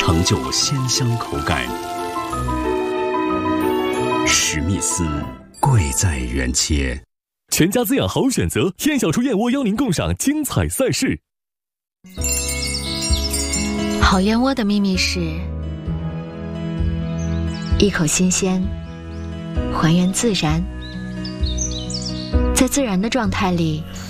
成就鲜香口感。史密斯，贵在原切。 全家滋养好选择，燕小厨燕窝邀您共赏精彩赛事。 好燕窝的秘密是一口新鲜，还原自然，在自然的状态里